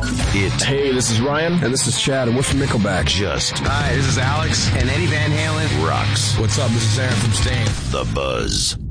it. Hey, this is Ryan. And this is Chad, and we're from Nickelback. Just Hi, this is Alex. and Eddie Van Halen rocks. What's up? This is Aaron from Stain. The Buzz.